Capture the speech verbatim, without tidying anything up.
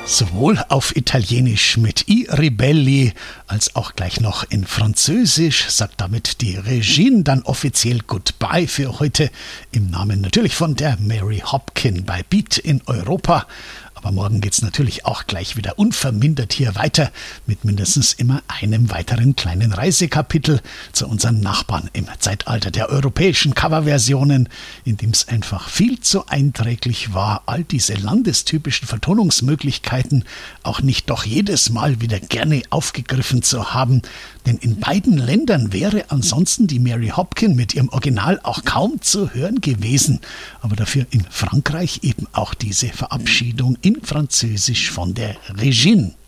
Sowohl auf Italienisch mit I Ribelli als auch gleich noch in Französisch sagt damit die Regine dann offiziell Goodbye für heute. Im Namen natürlich von der Mary Hopkin bei Beat in Europa. Aber morgen geht's natürlich auch gleich wieder unvermindert hier weiter mit mindestens immer einem weiteren kleinen Reisekapitel zu unseren Nachbarn im Zeitalter der europäischen Coverversionen, in dem es einfach viel zu einträglich war, all diese landestypischen Vertonungsmöglichkeiten auch nicht doch jedes Mal wieder gerne aufgegriffen zu haben. Denn in beiden Ländern wäre ansonsten die Mary Hopkin mit ihrem Original auch kaum zu hören gewesen. Aber dafür in Frankreich eben auch diese Verabschiedung in Französisch von der Regine.